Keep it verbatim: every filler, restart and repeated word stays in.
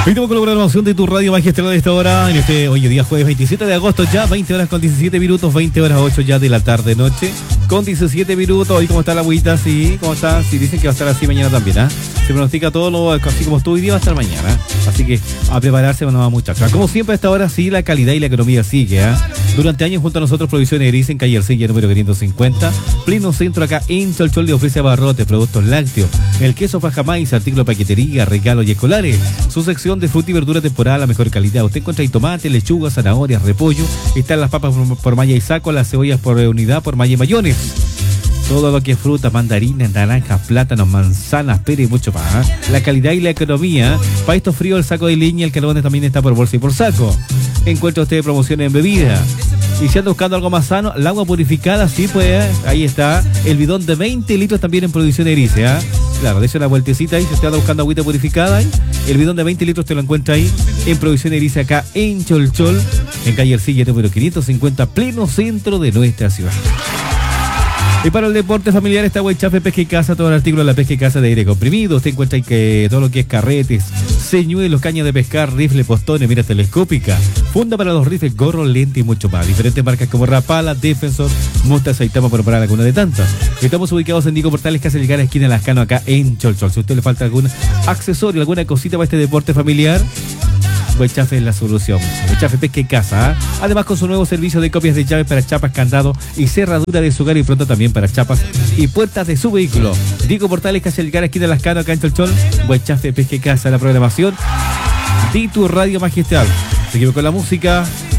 Seguimos con la programación de tu radio magistral de esta hora, en este hoy día jueves veintisiete de agosto, ya veinte horas con diecisiete minutos, veinte horas ocho ya de la tarde noche, con diecisiete minutos. Hoy cómo está la agüita, sí, cómo está, sí, dicen que va a estar así mañana también, ¿ah? ¿eh? Se pronostica todo lo así como estuvo hoy día, va a estar mañana, así que a prepararse, bueno, muchachos. Como siempre a esta hora sí, la calidad y la economía sigue, ¿ah? ¿eh? Durante años junto a nosotros Provisiones Erice en calle Arcilla número quinientos cincuenta, pleno centro acá en Cholchol, le ofrece abarrotes, productos lácteos, el queso Fajamais, artículos de paquetería, regalos y escolares, su sección de fruta y verdura temporal a mejor calidad. Usted encuentra ahí tomate, lechuga, zanahorias, repollo, están las papas por, por malla y saco, las cebollas por unidad, por malla y mayones. Todo lo que es fruta, mandarinas, naranjas, plátanos, manzanas, pera y mucho más. ¿eh? La calidad y la economía. Para estos fríos, el saco de leña, el carbón también está por bolsa y por saco. Encuentra usted promociones en bebida. Y si anda buscando algo más sano, el agua purificada, sí, pues, ¿eh? Ahí está. El bidón de veinte litros también en Producción Erice, ¿eh? Claro, dése una vueltecita ahí, si usted anda buscando agüita purificada, ¿eh? El bidón de veinte litros te lo encuentra ahí en Producción Erice, acá en Cholchol, en calle Arcilla número quinientos cincuenta, pleno centro de nuestra ciudad. Y para el deporte familiar está Huaychafe Pesca y Caza, todo el artículo de la pesca y caza de aire comprimido. Usted encuentra ahí que todo lo que es carretes, señuelos, cañas de pescar, rifle, postones, mira telescópica, funda para los rifles, gorro, lente y mucho más. Diferentes marcas como Rapala, Defensor, Mostas, Saitama, por parar alguna de tantas. Estamos ubicados en Diego Portales, casi llegar a la esquina de Lascano, acá en Cholchol. Si a usted le falta algún accesorio, alguna cosita para este deporte familiar, Huaychafe es la solución. Huaychafe Pesca y Caza, ¿eh? Además con su nuevo servicio de copias de llaves para chapas, candado y cerradura de su hogar, y pronto también para chapas y puertas de su vehículo. Diego Portales, casi al llegar aquí de Lascano, acá en Cholchol. Huaychafe Pesca y Caza, la programación de tu radio magistral. Seguimos con la música.